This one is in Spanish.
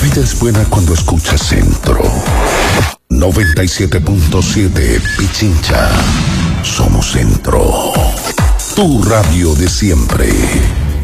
vida es buena cuando escuchas Centro. 97.7 Pichincha. Somos Centro. Tu radio de siempre.